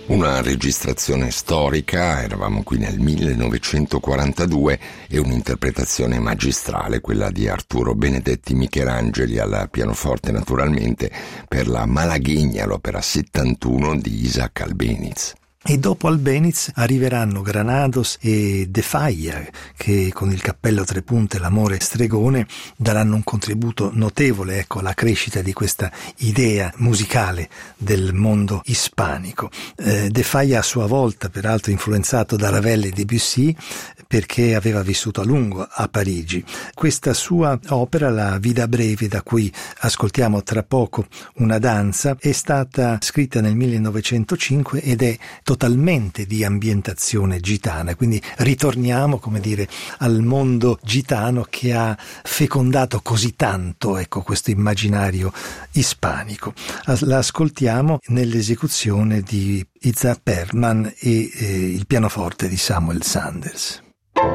Una registrazione storica, eravamo qui nel 1942, e un'interpretazione magistrale, quella di Arturo Benedetti Michelangeli al pianoforte naturalmente, per la Malaghigna, l'opera 71 di Isaac Albéniz. E dopo Albéniz arriveranno Granados e De Falla, che con il cappello a tre punte, l'amore stregone, daranno un contributo notevole, alla crescita di questa idea musicale del mondo ispanico. De Falla a sua volta, peraltro influenzato da Ravel e Debussy, perché aveva vissuto a lungo a Parigi. Questa sua opera, La Vida Breve, da cui ascoltiamo tra poco una danza, è stata scritta nel 1905 ed è totalmente di ambientazione gitana, quindi ritorniamo, al mondo gitano che ha fecondato così tanto, questo immaginario ispanico. La ascoltiamo nell'esecuzione di Itzhak Perlman e il pianoforte di Samuel Sanders.